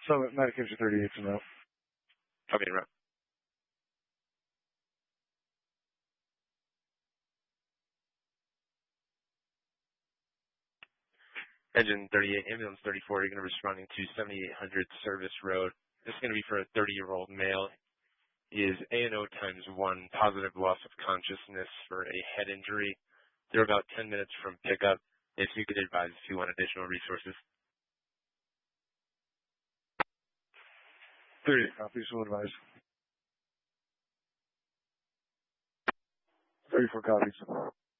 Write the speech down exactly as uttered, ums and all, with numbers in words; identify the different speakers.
Speaker 1: Summit, medication thirty-eight from out.
Speaker 2: Okay, right. Engine thirty-eight, ambulance thirty-four, you're going to be responding to seventy-eight hundred Service Road. This is going to be for a thirty-year-old male. He is A and O times one, positive loss of consciousness for a head injury. They're about ten minutes from pickup. If you could advise if you want additional resources.
Speaker 1: thirty-eight copies, will advise. thirty-four copies.